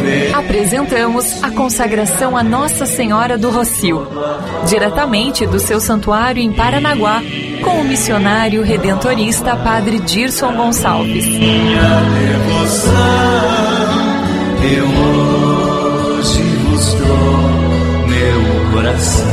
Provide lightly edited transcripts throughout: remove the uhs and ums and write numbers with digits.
Apresentamos a consagração a Nossa Senhora do Rocio, diretamente do seu santuário em Paranaguá, com o missionário redentorista Padre Dirson Gonçalves. Minha devoção, eu hoje vos dou meu coração.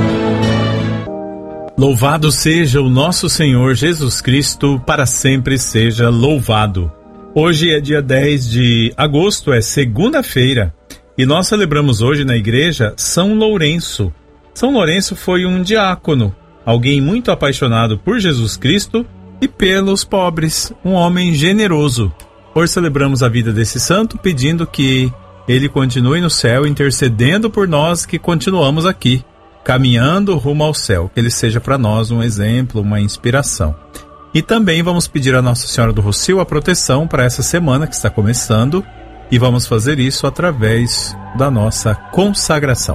Louvado seja o nosso Senhor Jesus Cristo, para sempre seja louvado. Hoje é dia 10 de agosto, é segunda-feira, e nós celebramos hoje na igreja São Lourenço. São Lourenço foi um diácono, alguém muito apaixonado por Jesus Cristo e pelos pobres, um homem generoso. Hoje celebramos a vida desse santo, pedindo que ele continue no céu, intercedendo por nós que continuamos aqui, caminhando rumo ao céu, que ele seja para nós um exemplo, uma inspiração. E também vamos pedir a Nossa Senhora do Rocio a proteção para essa semana que está começando, e vamos fazer isso através da nossa consagração.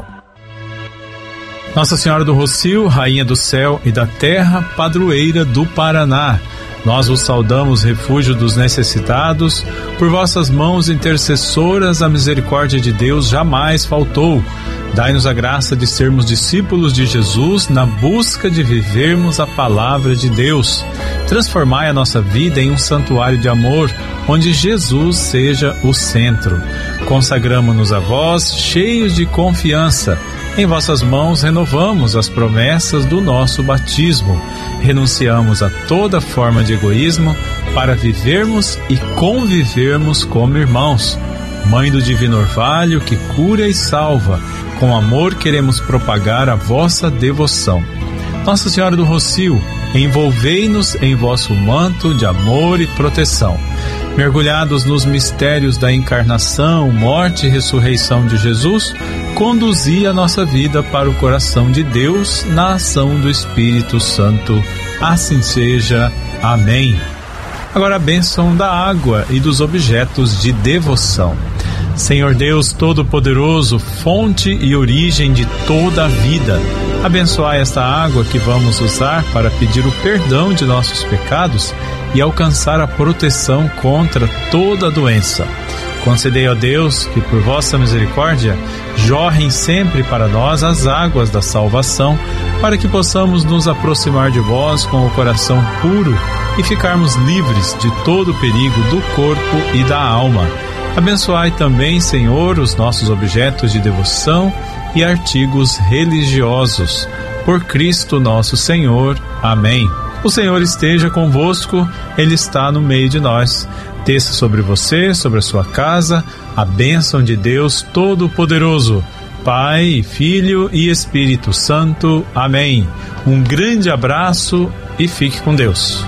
Nossa Senhora do Rocio, Rainha do Céu e da Terra, Padroeira do Paraná, nós vos saudamos, refúgio dos necessitados, por vossas mãos intercessoras a misericórdia de Deus jamais faltou. Dai-nos a graça de sermos discípulos de Jesus na busca de vivermos a palavra de Deus. Transformai a nossa vida em um santuário de amor, onde Jesus seja o centro. Consagramo-nos a vós, cheios de confiança. Em vossas mãos renovamos as promessas do nosso batismo. Renunciamos a toda forma de egoísmo para vivermos e convivermos como irmãos. Mãe do Divino Orvalho, que cura e salva, com amor queremos propagar a vossa devoção. Nossa Senhora do Rocio, envolvei-nos em vosso manto de amor e proteção. Mergulhados nos mistérios da encarnação, morte e ressurreição de Jesus, conduzi a nossa vida para o coração de Deus na ação do Espírito Santo. Assim seja. Amém. Agora a bênção da água e dos objetos de devoção. Senhor Deus Todo-Poderoso, fonte e origem de toda a vida, abençoai esta água que vamos usar para pedir o perdão de nossos pecados e alcançar a proteção contra toda doença. Concedei, ó Deus, que por vossa misericórdia jorrem sempre para nós as águas da salvação, para que possamos nos aproximar de vós com o coração puro e ficarmos livres de todo o perigo do corpo e da alma. Abençoai também, Senhor, os nossos objetos de devoção e artigos religiosos. Por Cristo nosso Senhor. Amém. O Senhor esteja convosco, Ele está no meio de nós. Desça sobre você, sobre a sua casa, a bênção de Deus Todo-Poderoso, Pai, Filho e Espírito Santo. Amém. Um grande abraço e fique com Deus.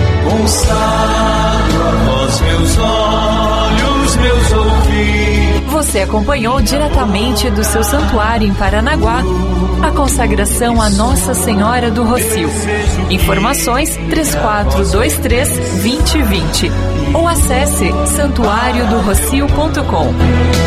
Consagro a vós meus olhos, meus ouvidos. Você acompanhou diretamente do seu santuário em Paranaguá a consagração a Nossa Senhora do Rocio. Informações 3423-2020 ou acesse santuariodorocio.com.